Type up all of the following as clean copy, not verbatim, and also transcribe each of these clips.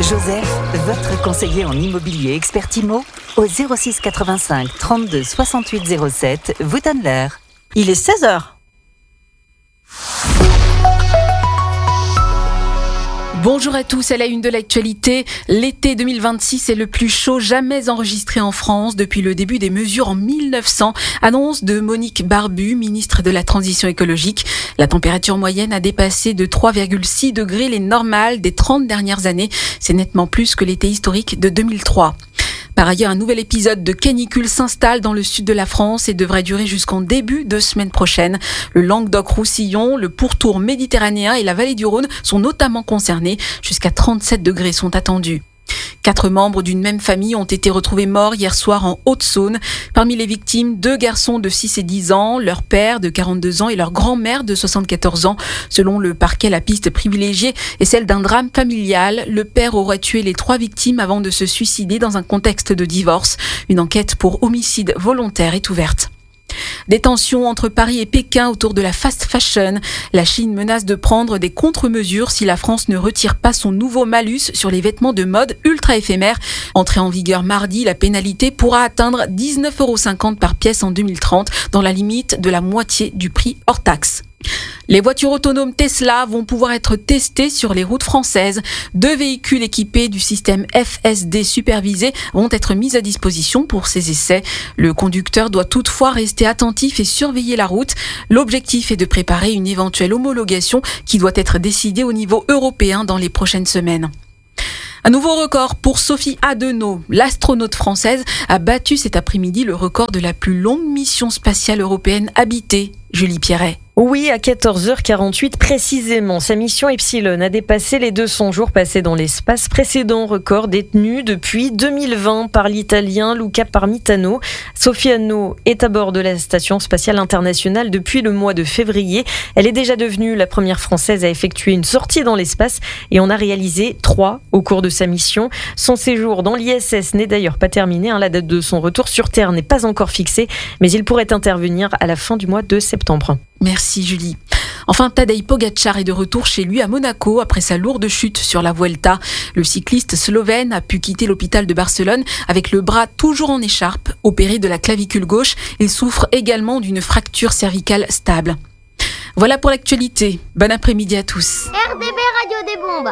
Joseph, votre conseiller en immobilier expert IMO, au 06 85 32 68 07, vous donne l'heure. Il est 16h. Bonjour à tous, à la une de l'actualité. L'été 2026 est le plus chaud jamais enregistré en France depuis le début des mesures en 1900. Annonce de Monique Barbu, ministre de la Transition écologique. La température moyenne a dépassé de 3,6 degrés les normales des 30 dernières années. C'est nettement plus que l'été historique de 2003. Par ailleurs, un nouvel épisode de canicule s'installe dans le sud de la France et devrait durer jusqu'en début de semaine prochaine. Le Languedoc-Roussillon, le pourtour méditerranéen et la vallée du Rhône sont notamment concernés. Jusqu'à 37 degrés sont attendus. 4 membres d'une même famille ont été retrouvés morts hier soir en Haute-Saône. Parmi les victimes, 2 garçons de 6 et 10 ans, leur père de 42 ans et leur grand-mère de 74 ans. Selon le parquet, la piste privilégiée est celle d'un drame familial. Le père aurait tué les 3 victimes avant de se suicider dans un contexte de divorce. Une enquête pour homicide volontaire est ouverte. Des tensions entre Paris et Pékin autour de la fast fashion. La Chine menace de prendre des contre-mesures si la France ne retire pas son nouveau malus sur les vêtements de mode ultra éphémères. Entrée en vigueur mardi, la pénalité pourra atteindre 19,50 € par pièce en 2030, dans la limite de la moitié du prix hors taxe. Les voitures autonomes Tesla vont pouvoir être testées sur les routes françaises. 2 véhicules équipés du système FSD supervisé vont être mis à disposition pour ces essais. Le conducteur doit toutefois rester attentif et surveiller la route. L'objectif est de préparer une éventuelle homologation qui doit être décidée au niveau européen dans les prochaines semaines. Un nouveau record pour Sophie Adenau. L'astronaute française a battu cet après-midi le record de la plus longue mission spatiale européenne habitée. Julie Pierret. Oui, à 14h48 précisément. Sa mission Epsilon a dépassé les 200 jours passés dans l'espace, précédent record détenu depuis 2020 par l'Italien Luca Parmitano. Sophie Adenau est à bord de la Station spatiale internationale depuis le mois de février. Elle est déjà devenue la première Française à effectuer une sortie dans l'espace et en a réalisé 3 au cours de sa mission. Son séjour dans l'ISS n'est d'ailleurs pas terminé. La date de son retour sur Terre n'est pas encore fixée, mais il pourrait intervenir à la fin du mois de septembre. Merci Julie. Enfin, Tadej Pogačar est de retour chez lui à Monaco après sa lourde chute sur la Vuelta. Le cycliste slovène a pu quitter l'hôpital de Barcelone avec le bras toujours en écharpe. Opéré de la clavicule gauche, il souffre également d'une fracture cervicale stable. Voilà pour l'actualité. Bon après-midi à tous. RDB Radio des Bombes.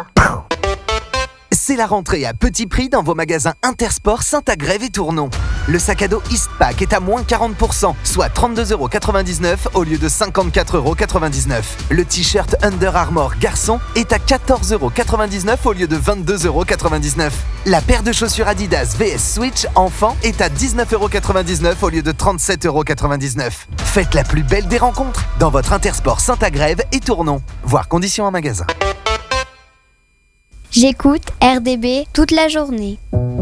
C'est la rentrée à petit prix dans vos magasins Intersport Saint-Agrève et Tournon. Le sac à dos Eastpak est à moins 40%, soit 32,99 € au lieu de 54,99 €. Le t-shirt Under Armour garçon est à 14,99 € au lieu de 22,99 €. La paire de chaussures Adidas VS Switch enfant est à 19,99 € au lieu de 37,99 €. Faites la plus belle des rencontres dans votre Intersport Saint-Agrève et Tournon. Voir conditions en magasin. J'écoute RDB toute la journée.